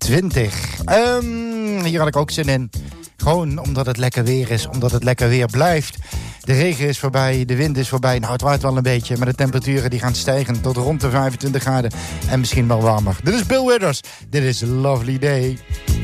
20. Hier had ik ook zin in. Gewoon omdat het lekker weer is, omdat het lekker weer blijft. De regen is voorbij, de wind is voorbij. Nou, het waait wel een beetje, maar de temperaturen die gaan stijgen tot rond de 25 graden. En misschien wel warmer. Dit is Bill Withers. Dit is Lovely Day.